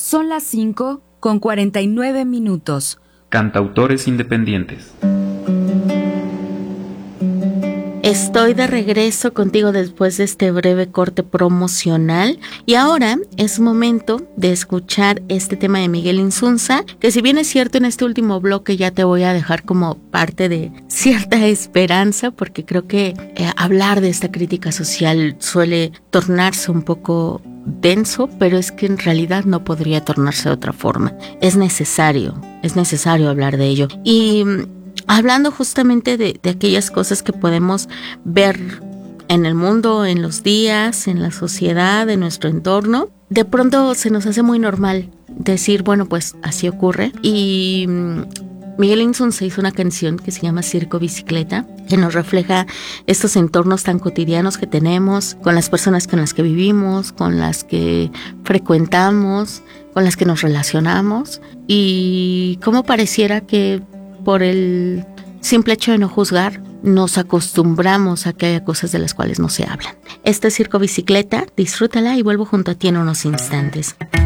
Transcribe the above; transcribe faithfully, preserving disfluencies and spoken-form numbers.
Son las cinco con cuarenta y nueve minutos. Cantautores independientes. Estoy de regreso contigo después de este breve corte promocional y ahora es momento de escuchar este tema de Miguel Insunza, que si bien es cierto en este último bloque ya te voy a dejar como parte de cierta esperanza, porque creo que eh, hablar de esta crítica social suele tornarse un poco denso, pero es que en realidad no podría tornarse de otra forma. Es necesario, es necesario hablar de ello. Y hablando justamente de, de aquellas cosas que podemos ver en el mundo, en los días, en la sociedad, en nuestro entorno, de pronto se nos hace muy normal decir, bueno, pues así ocurre. Y Miguel Insunza hizo una canción que se llama Circo Bicicleta, que nos refleja estos entornos tan cotidianos que tenemos, con las personas con las que vivimos, con las que frecuentamos, con las que nos relacionamos, y cómo pareciera que por el simple hecho de no juzgar, nos acostumbramos a que haya cosas de las cuales no se hablan. Este es Circo Bicicleta, disfrútala y vuelvo junto a ti en unos instantes.